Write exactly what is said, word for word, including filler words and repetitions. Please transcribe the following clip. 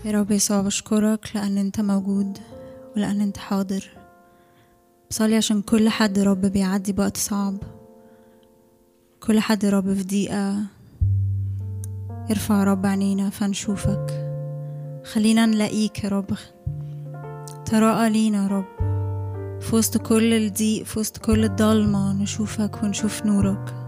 يا رب يسوع بشكرك لأن أنت موجود ولأن أنت حاضر. بصلي عشان كل حد رب بيعدي بوقت صعب، كل حد رب في ضيقة، ارفع رب عينينا فنشوفك، خلينا نلاقيك يا رب، تراءى لينا يا رب في وسط كل الضيق، في وسط كل الضلمة نشوفك ونشوف نورك.